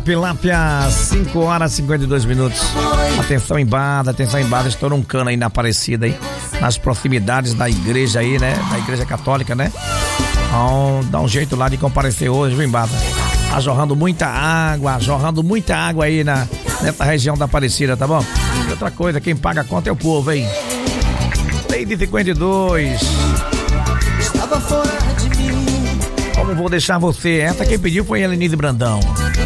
Tilápia, 5 horas e 52 minutos. Atenção Embada, estourou um cano aí na Aparecida aí, nas proximidades da igreja aí, né? Da igreja católica, né? Então, dá um jeito lá de comparecer hoje, viu, Embada? Tá jorrando muita água aí nessa região da Aparecida, tá bom? E outra coisa, quem paga a conta é o povo, hein? Lei de 52. Estava fora de mim. Como vou deixar você? Essa quem pediu foi a Helenise Brandão.